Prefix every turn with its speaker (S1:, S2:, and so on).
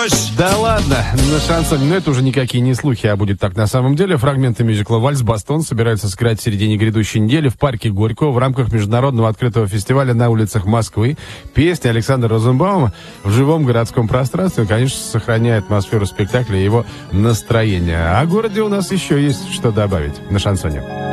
S1: дождь.
S2: Да ладно, на шансоне, но это уже никакие не слухи, а будет так на самом деле. Фрагменты мюзикла «Вальс Бастон» собираются сыграть в середине грядущей недели в парке Горького в рамках международного открытого фестиваля на улицах Москвы. Песня Александра Розенбаума в живом городском пространстве, конечно, сохраняет атмосферу спектакля и его настроение. А о городе у нас еще есть что добавить на шансоне.